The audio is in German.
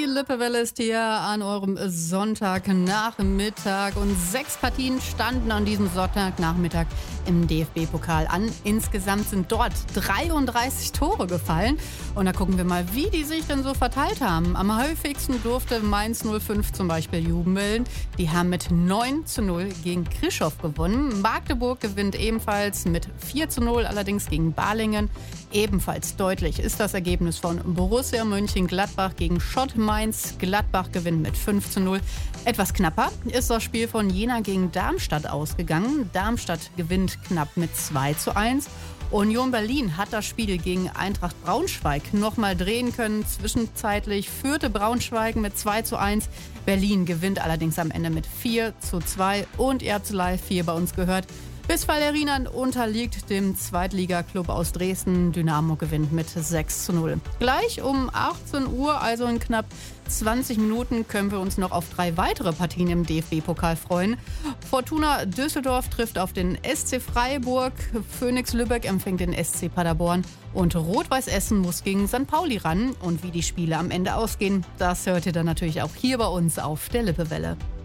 Lippewelle ist hier an eurem Sonntagnachmittag und 6 Partien standen an diesem Sonntagnachmittag im DFB-Pokal an. Insgesamt sind dort 33 Tore gefallen und da gucken wir mal, wie die sich denn so verteilt haben. Am häufigsten durfte Mainz 05 zum Beispiel jubeln. Die haben mit 9:0 gegen Krischhoff gewonnen. Magdeburg gewinnt ebenfalls mit 4:0, allerdings gegen Balingen. Ebenfalls deutlich ist das Ergebnis von Borussia Mönchengladbach gegen Schott Mainz. Gladbach gewinnt mit 5:0. Etwas knapper ist das Spiel von Jena gegen Darmstadt ausgegangen. Darmstadt gewinnt knapp mit 2:1. Union Berlin hat das Spiel gegen Eintracht Braunschweig nochmal drehen können. Zwischenzeitlich führte Braunschweig mit 2:1. Berlin gewinnt allerdings am Ende mit 4:2. Und ihr habt es live hier bei uns gehört. Bisfall Erinnern unterliegt dem Zweitligaklub aus Dresden. Dynamo gewinnt mit 6:0. Gleich um 18 Uhr, also in knapp 20 Minuten, können wir uns noch auf 3 weitere Partien im DFB-Pokal freuen. Fortuna Düsseldorf trifft auf den SC Freiburg. Phoenix Lübeck empfängt den SC Paderborn. Und Rot-Weiß Essen muss gegen St. Pauli ran. Und wie die Spiele am Ende ausgehen, das hört ihr dann natürlich auch hier bei uns auf der Lippewelle.